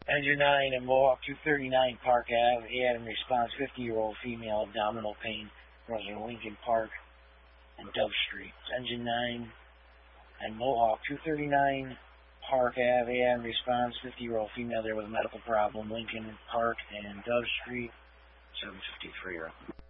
Engine 9 and Mohawk 239 Park Ave. Adam response, 50-year-old female, abdominal pain, was in Lincoln Park and Dove Street. Engine 9 and Mohawk 239 Park Ave. Adam response, 50-year-old female there with a medical problem, Lincoln Park and Dove Street, 753.